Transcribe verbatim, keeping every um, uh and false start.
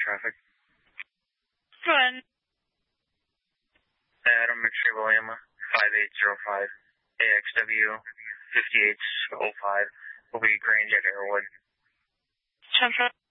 traffic. Go ahead. Adam McShay William, five eight zero five, A X W fifty-eight oh five, will be Grange at Arrowwood. Central.